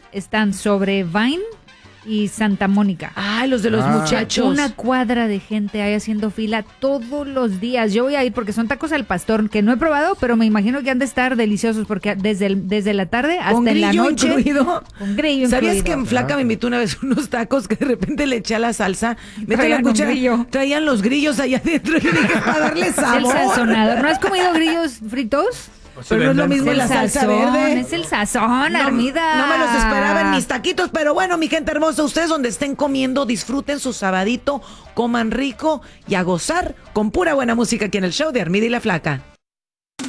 están sobre Vine y Santa Mónica. Ay, los de los muchachos. Una cuadra de gente ahí haciendo fila todos los días. Yo voy a ir porque son tacos al pastor que no he probado, pero me imagino que han de estar deliciosos porque desde la tarde hasta en la noche. Incluido. Con grillo ¿Sabías incluido? que en Flaca me invitó una vez unos tacos que de repente le eché a la salsa? Vete a la cuchara. Traían los grillos allá adentro y dije, para darle sabor. El sazonador. ¿No has comido grillos fritos? Pero no es lo mismo la salsa verde. Es el sazón, Armida. No me los esperaba en mis taquitos, pero bueno, mi gente hermosa, ustedes donde estén comiendo, disfruten su sabadito, coman rico y a gozar con pura buena música aquí en el show de Armida y la Flaca.